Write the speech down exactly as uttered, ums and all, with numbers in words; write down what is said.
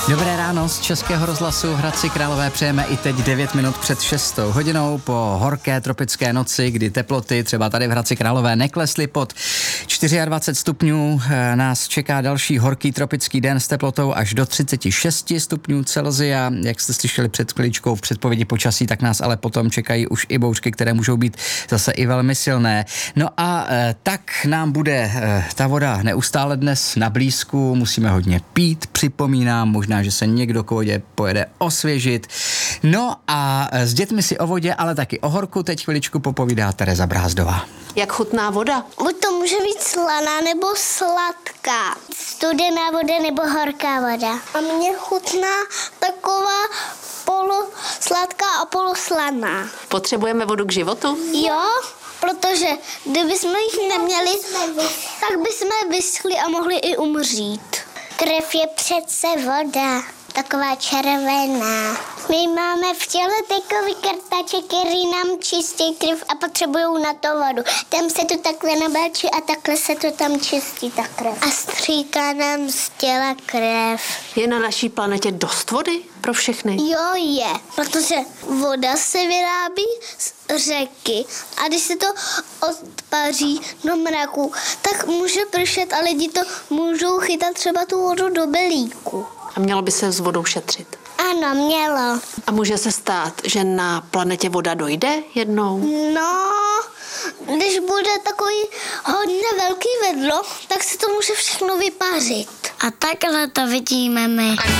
Dobré ráno z Českého rozhlasu Hradci Králové přejeme i teď devět minut před šestou hodinou po horké tropické noci, kdy teploty třeba tady v Hradci Králové neklesly pod dvacet čtyři stupňů. Nás čeká další horký tropický den s teplotou až do třicet šest stupňů Celsia. Jak jste slyšeli před chviličkou v předpovědi počasí, tak nás ale potom čekají už i bouřky, které můžou být zase i velmi silné. No a e, tak nám bude e, ta voda neustále dnes na blízku, musíme hodně pít, připomínám, možná, že se někdo k vodě pojede osvěžit. No a e, s dětmi si o vodě, ale taky o horku teď chviličku popovídá Tereza Brázdová. Jak chutná voda? Buď to může být slaná nebo sladká. Studená voda nebo horká voda. A mně chutná taková polosladká a poloslaná. Potřebujeme vodu k životu? Jo, protože kdybychom jich neměli, tak bychom vyschli a mohli i umřít. Krev je přece voda, taková červená. My máme v těle takový krtače, který nám čistí krev a potřebují na to vodu. Tam se to takhle nabáčí a takhle se to tam čistí ta krev. A stříká nám z těla krev. Je na naší planetě dost vody pro všechny? Jo, je, protože voda se vyrábí z řeky a když se to odpaří do mraku, tak může pršet a lidi to můžou chytat třeba tu vodu do belíku. A mělo by se s vodou šetřit? Ano, mělo. A může se stát, že na planetě voda dojde jednou? No, když bude takový hodně velký vedlo, tak se to může všechno vypařit. A takhle to vidíme my.